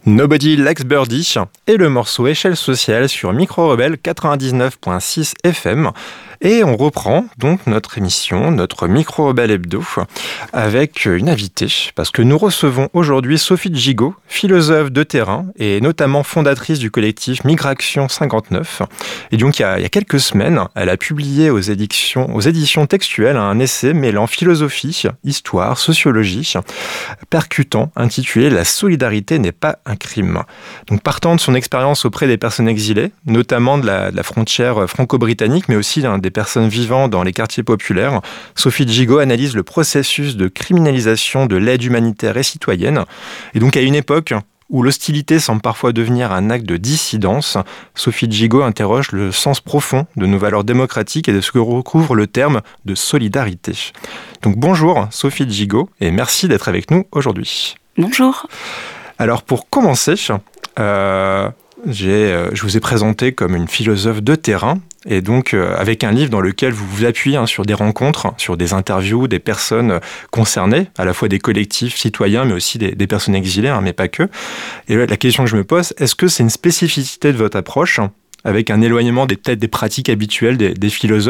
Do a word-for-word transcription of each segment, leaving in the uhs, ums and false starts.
Nobody Likes Birdie et le morceau Échelle sociale sur Micro Rebelle quatre-vingt-dix-neuf virgule six F M. Et on reprend donc notre émission, notre Micro Rebelle Hebdo, avec une invitée, parce que nous recevons aujourd'hui Sophie Gigot, philosophe de terrain et notamment fondatrice du collectif Migration cinquante-neuf. Et donc il y a, il y a quelques semaines, elle a publié aux éditions, aux éditions textuelles un essai mêlant philosophie, histoire, sociologie, percutant, intitulé « La solidarité n'est pas un crime ». Donc partant de son expérience auprès des personnes exilées, notamment de la, de la frontière franco-britannique, mais aussi hein, des personnes vivant dans les quartiers populaires, Sophie Gigot analyse le processus de criminalisation de l'aide humanitaire et citoyenne. Et donc à une époque où l'hostilité semble parfois devenir un acte de dissidence, Sophie Gigot interroge le sens profond de nos valeurs démocratiques et de ce que recouvre le terme de solidarité. Donc bonjour Sophie Gigot et merci d'être avec nous aujourd'hui. Bonjour. Alors pour commencer, euh, j'ai, euh, je vous ai présenté comme une philosophe de terrain et donc euh, avec un livre dans lequel vous vous appuyez hein, sur des rencontres, sur des interviews des personnes concernées, à la fois des collectifs citoyens mais aussi des, des personnes exilées, hein, mais pas que. Et là, la question que je me pose, est-ce que c'est une spécificité de votre approche avec un éloignement des, peut-être des pratiques habituelles des, des philosophes ?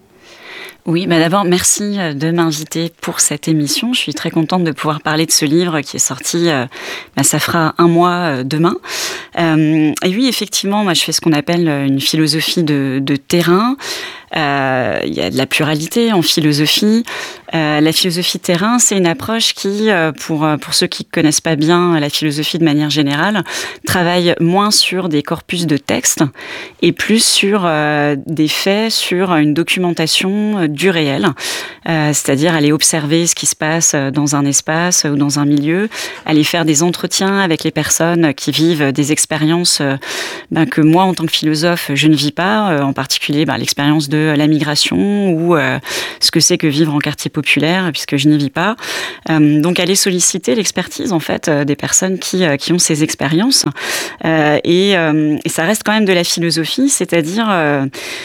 Oui, bah d'abord, merci de m'inviter pour cette émission. Je suis très contente de pouvoir parler de ce livre qui est sorti, euh, bah, ça fera un mois euh, demain. Euh, et oui, effectivement, moi, je fais ce qu'on appelle une philosophie de, de terrain. Euh, il y a de la pluralité en philosophie. Euh, la philosophie terrain, c'est une approche qui, euh, pour, pour ceux qui ne connaissent pas bien la philosophie de manière générale, travaille moins sur des corpus de textes et plus sur euh, des faits, sur une documentation du réel, euh, c'est-à-dire aller observer ce qui se passe dans un espace ou dans un milieu, aller faire des entretiens avec les personnes qui vivent des expériences euh, ben, que moi, en tant que philosophe, je ne vis pas, euh, en particulier ben, l'expérience de la migration ou euh, ce que c'est que vivre en quartier populaire, puisque je n'y vis pas. Euh, donc, aller solliciter l'expertise, en fait, euh, des personnes qui, euh, qui ont ces expériences. Euh, et, euh, et ça reste quand même de la philosophie, c'est-à-dire euh,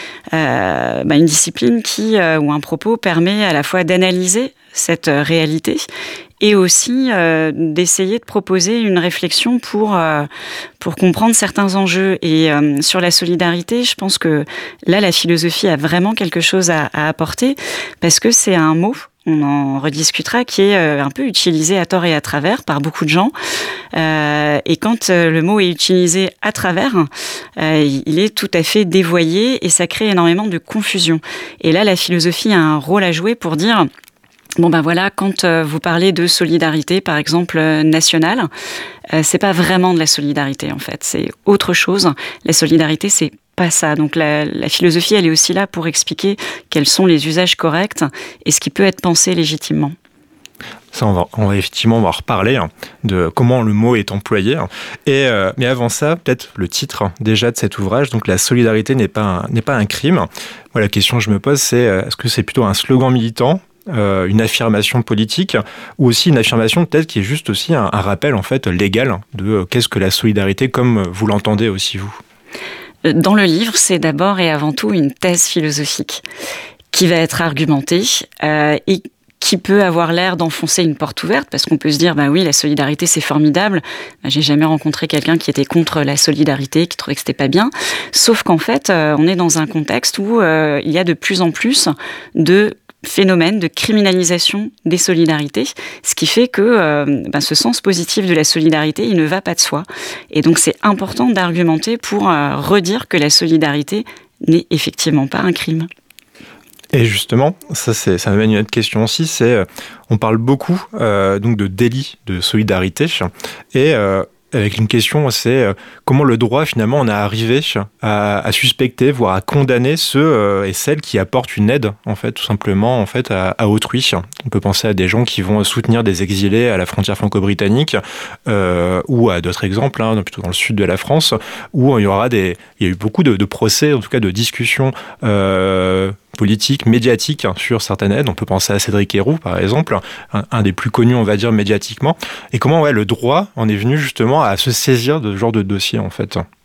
euh, bah, une discipline qui, euh, ou un propos permet à la fois d'analyser cette euh, réalité et aussi euh, d'essayer de proposer une réflexion pour, euh, pour comprendre certains enjeux. Et euh, sur la solidarité, je pense que là, la philosophie a vraiment quelque chose à, à apporter, parce que c'est un mot, on en rediscutera, qui est euh, un peu utilisé à tort et à travers par beaucoup de gens. Euh, et quand euh, le mot est utilisé à travers, euh, il est tout à fait dévoyé et ça crée énormément de confusion. Et là, la philosophie a un rôle à jouer pour dire... Bon ben voilà, quand euh, vous parlez de solidarité, par exemple euh, nationale, euh, c'est pas vraiment de la solidarité en fait, c'est autre chose. La solidarité, c'est pas ça. Donc la, la philosophie, elle est aussi là pour expliquer quels sont les usages corrects et ce qui peut être pensé légitimement. Ça, on va, on va effectivement on va reparler hein, de comment le mot est employé. Hein. Et, euh, mais avant ça, peut-être le titre déjà de cet ouvrage, donc la solidarité n'est pas un, n'est pas un crime. Moi, la question que je me pose, c'est est-ce que c'est plutôt un slogan militant ? Euh, une affirmation politique ou aussi une affirmation peut-être qui est juste aussi un, un rappel en fait légal de euh, qu'est-ce que la solidarité comme vous l'entendez aussi vous. Dans le livre, c'est d'abord et avant tout une thèse philosophique qui va être argumentée euh, et qui peut avoir l'air d'enfoncer une porte ouverte, parce qu'on peut se dire, bah oui, la solidarité, c'est formidable. Bah, j'ai jamais rencontré quelqu'un qui était contre la solidarité, qui trouvait que c'était pas bien. Sauf qu'en fait, euh, on est dans un contexte où euh, il y a de plus en plus de phénomène de criminalisation des solidarités, ce qui fait que euh, ben, ce sens positif de la solidarité, il ne va pas de soi. Et donc c'est important d'argumenter pour euh, redire que la solidarité n'est effectivement pas un crime. Et justement, ça, c'est, ça m'amène à une autre question aussi, c'est euh, on parle beaucoup euh, donc de délit de solidarité et euh, avec une question, c'est euh, comment le droit, finalement, on a arrivé à, à suspecter, voire à condamner ceux euh, et celles qui apportent une aide, en fait, tout simplement, en fait, à, à autrui. On peut penser à des gens qui vont soutenir des exilés à la frontière franco-britannique, euh, ou à d'autres exemples, hein, plutôt dans le sud de la France, où il y aura des, il y a eu beaucoup de, de procès, en tout cas de discussions euh, politique, médiatique sur certaines aides. On peut penser à Cédric Herrou, par exemple, un, un des plus connus, on va dire, médiatiquement. Et comment ouais, le droit en est venu justement à se saisir de ce genre de dossier, en fait.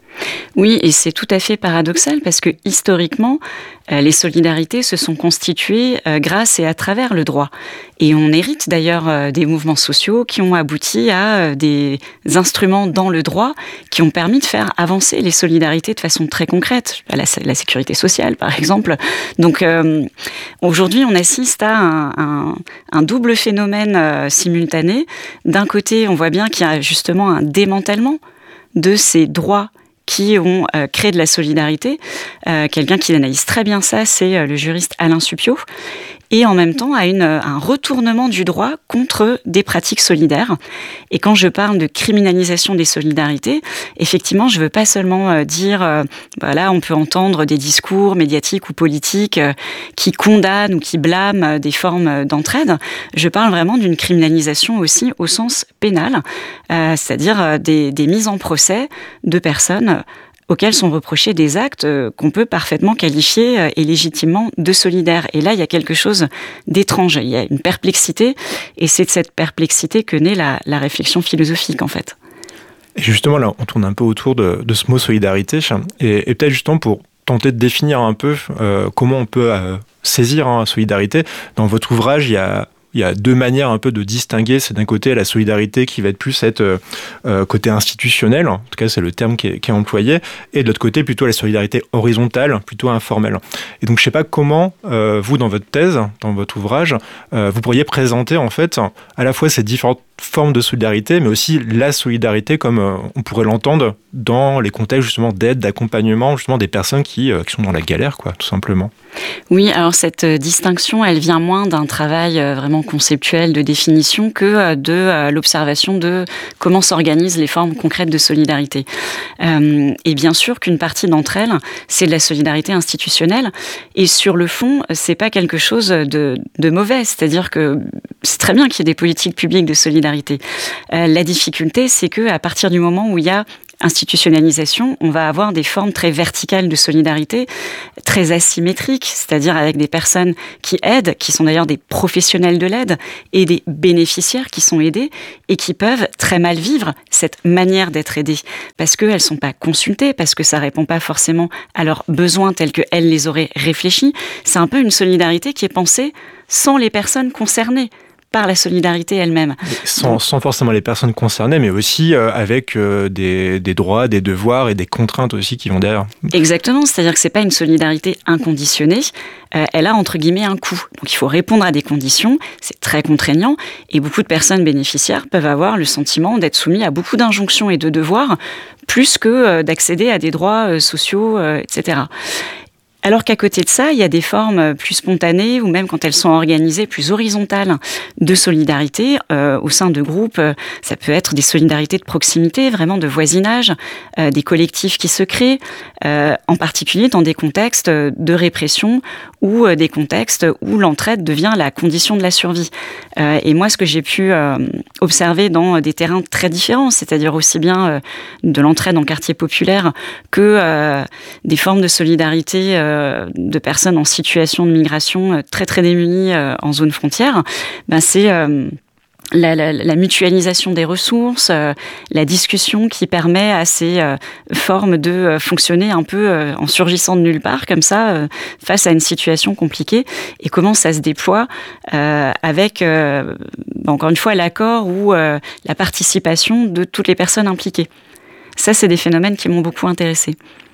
Oui, et c'est tout à fait paradoxal parce que historiquement, euh, les solidarités se sont constituées euh, grâce et à travers le droit. Et on hérite d'ailleurs euh, des mouvements sociaux qui ont abouti à euh, des instruments dans le droit qui ont permis de faire avancer les solidarités de façon très concrète, la, la sécurité sociale par exemple. Donc euh, aujourd'hui, on assiste à un, un, un double phénomène euh, simultané. D'un côté, on voit bien qu'il y a justement un démantèlement de ces droits qui ont euh, créé de la solidarité. Euh, quelqu'un qui analyse très bien ça, c'est euh, le juriste Alain Supiot. Et en même temps, à une, un retournement du droit contre des pratiques solidaires. Et quand je parle de criminalisation des solidarités, effectivement, je ne veux pas seulement euh, dire, euh, voilà, on peut entendre des discours médiatiques ou politiques euh, qui condamnent ou qui blâment euh, des formes euh, d'entraide. Je parle vraiment d'une criminalisation aussi au sens pénal, euh, c'est-à-dire euh, des, des mises en procès de personnes auxquels sont reprochés des actes qu'on peut parfaitement qualifier et légitimement de solidaires. Et là, il y a quelque chose d'étrange, il y a une perplexité, et c'est de cette perplexité que naît la, la réflexion philosophique, en fait. Et justement, là, on tourne un peu autour de, de ce mot solidarité, et, et peut-être justement pour tenter de définir un peu euh, comment on peut euh, saisir hein, la solidarité. Dans votre ouvrage, il y a Il y a deux manières un peu de distinguer. C'est d'un côté la solidarité qui va être plus être euh, euh, côté institutionnel, en tout cas c'est le terme qui est, qui est employé, et de l'autre côté plutôt la solidarité horizontale, plutôt informelle. Et donc je sais pas comment euh, vous dans votre thèse, dans votre ouvrage, euh, vous pourriez présenter en fait à la fois ces différentes formes de solidarité, mais aussi la solidarité comme euh, on pourrait l'entendre dans les contextes justement d'aide, d'accompagnement justement des personnes qui, euh, qui sont dans la galère, quoi, tout simplement. Oui, alors cette euh, distinction, elle vient moins d'un travail euh, vraiment conceptuel de définition que euh, de euh, l'observation de comment s'organisent les formes concrètes de solidarité. Euh, et bien sûr qu'une partie d'entre elles, c'est de la solidarité institutionnelle, et sur le fond, c'est pas quelque chose de, de mauvais, c'est-à-dire que c'est très bien qu'il y ait des politiques publiques de solidarité. Euh, la difficulté, c'est qu'à partir du moment où il y a institutionnalisation, on va avoir des formes très verticales de solidarité, très asymétriques, c'est-à-dire avec des personnes qui aident, qui sont d'ailleurs des professionnels de l'aide, et des bénéficiaires qui sont aidés et qui peuvent très mal vivre cette manière d'être aidés, parce qu'elles ne sont pas consultées, parce que ça ne répond pas forcément à leurs besoins tels qu'elles les auraient réfléchis. C'est un peu une solidarité qui est pensée sans les personnes concernées par la solidarité elle-même. Sans, sans forcément les personnes concernées, mais aussi euh, avec euh, des, des droits, des devoirs et des contraintes aussi qui vont derrière. Exactement, c'est-à-dire que c'est pas une solidarité inconditionnée, euh, elle a entre guillemets un coût. Donc il faut répondre à des conditions, c'est très contraignant, et beaucoup de personnes bénéficiaires peuvent avoir le sentiment d'être soumis à beaucoup d'injonctions et de devoirs, plus que euh, d'accéder à des droits euh, sociaux, euh, et cetera. Alors qu'à côté de ça, il y a des formes plus spontanées ou même quand elles sont organisées plus horizontales de solidarité euh, au sein de groupes. Ça peut être des solidarités de proximité, vraiment de voisinage, euh, des collectifs qui se créent, euh, en particulier dans des contextes de répression ou euh, des contextes où l'entraide devient la condition de la survie. Euh, et moi, ce que j'ai pu euh, observer dans des terrains très différents, c'est-à-dire aussi bien euh, de l'entraide en quartier populaire que euh, des formes de solidarité euh, de personnes en situation de migration très très démunies en zone frontière, ben c'est euh, la, la, la mutualisation des ressources, euh, la discussion qui permet à ces euh, formes de euh, fonctionner un peu euh, en surgissant de nulle part, comme ça, euh, face à une situation compliquée, et comment ça se déploie euh, avec, euh, encore une fois, l'accord ou euh, la participation de toutes les personnes impliquées. Ça, c'est des phénomènes qui m'ont beaucoup intéressée.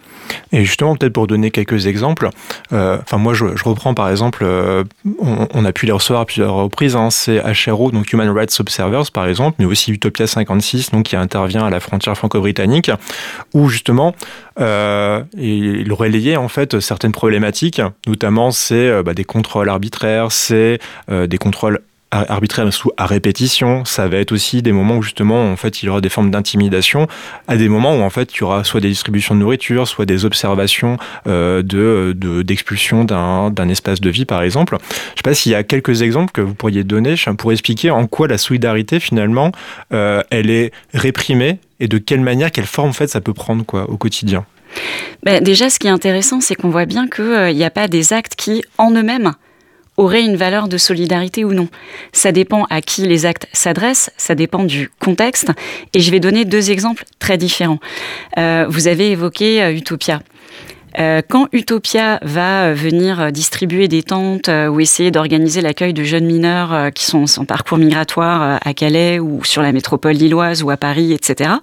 Et justement, peut-être pour donner quelques exemples, euh, enfin moi je, je reprends par exemple, euh, on, on a pu les recevoir à plusieurs reprises, hein, c'est H R O, donc Human Rights Observers par exemple, mais aussi Utopia cinquante-six, donc qui intervient à la frontière franco-britannique, où justement euh, il relayait en fait certaines problématiques, notamment c'est euh, bah, des contrôles arbitraires, c'est euh, des contrôles arbitraire à répétition, ça va être aussi des moments où justement en fait il y aura des formes d'intimidation, à des moments où en fait il y aura soit des distributions de nourriture, soit des observations euh, de, de d'expulsion d'un, d'un espace de vie par exemple. Je ne sais pas s'il y a quelques exemples que vous pourriez donner pour expliquer en quoi la solidarité finalement euh, elle est réprimée et de quelle manière, quelle forme en fait ça peut prendre quoi au quotidien. Ben, déjà ce qui est intéressant c'est qu'on voit bien qu'il n'y euh, a pas des actes qui en eux-mêmes auraient une valeur de solidarité ou non. Ça dépend à qui les actes s'adressent, ça dépend du contexte. Et je vais donner deux exemples très différents. Euh, vous avez évoqué euh, Utopia. Euh, quand Utopia va venir distribuer des tentes euh, ou essayer d'organiser l'accueil de jeunes mineurs euh, qui sont en parcours migratoire euh, à Calais ou sur la métropole lilloise ou à Paris, et cetera,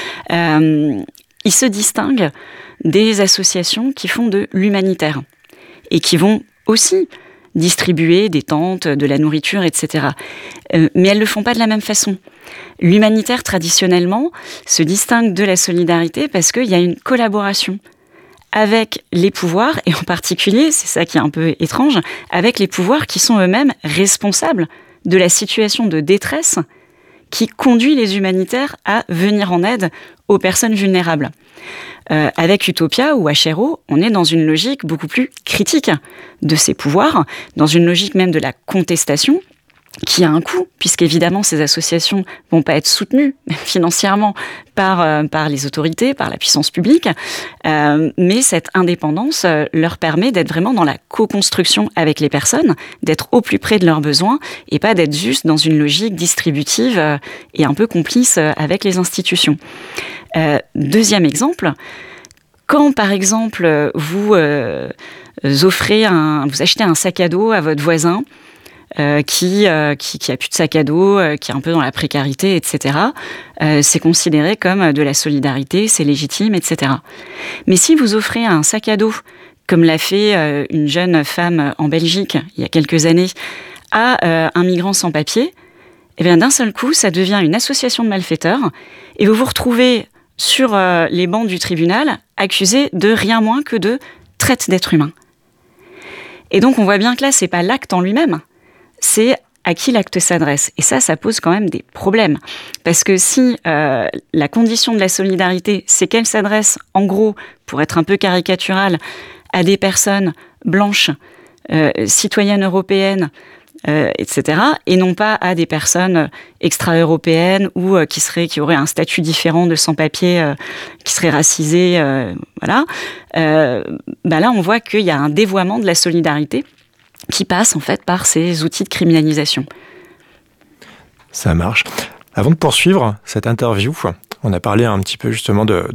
euh, il se distingue des associations qui font de l'humanitaire et qui vont aussi distribuer des tentes, de la nourriture, et cetera. Euh, mais elles ne le font pas de la même façon. L'humanitaire, traditionnellement, se distingue de la solidarité parce qu'il y a une collaboration avec les pouvoirs, et en particulier, c'est ça qui est un peu étrange, avec les pouvoirs qui sont eux-mêmes responsables de la situation de détresse qui conduit les humanitaires à venir en aide aux personnes vulnérables. Euh, avec Utopia ou H R O, on est dans une logique beaucoup plus critique de ces pouvoirs, dans une logique même de la contestation, qui a un coût, puisqu'évidemment ces associations vont pas être soutenues financièrement par, euh, par les autorités, par la puissance publique, euh, mais cette indépendance euh, leur permet d'être vraiment dans la co-construction avec les personnes, d'être au plus près de leurs besoins, et pas d'être juste dans une logique distributive euh, et un peu complice euh, avec les institutions. Euh, deuxième exemple, quand par exemple vous euh, offrez un, vous achetez un sac à dos à votre voisin, Euh, qui, euh, qui, qui a plus de sac à dos, euh, qui est un peu dans la précarité, et cetera. Euh, c'est considéré comme de la solidarité, c'est légitime, et cetera. Mais si vous offrez un sac à dos, comme l'a fait euh, une jeune femme en Belgique il y a quelques années, à euh, un migrant sans papier, eh bien d'un seul coup, ça devient une association de malfaiteurs, et vous vous retrouvez sur euh, les bancs du tribunal accusé de rien moins que de traite d'êtres humains. Et donc on voit bien que là, c'est pas l'acte en lui-même, c'est à qui l'acte s'adresse. Et ça, ça pose quand même des problèmes. Parce que si euh, la condition de la solidarité, c'est qu'elle s'adresse, en gros, pour être un peu caricaturale, à des personnes blanches, euh, citoyennes européennes, euh, et cetera, et non pas à des personnes extra-européennes ou euh, qui, seraient, qui auraient un statut différent de sans-papiers, euh, qui seraient racisés, euh, voilà. Euh, bah là, on voit qu'il y a un dévoiement de la solidarité qui passe en fait par ces outils de criminalisation. Ça marche. Avant de poursuivre cette interview, on a parlé un petit peu justement de,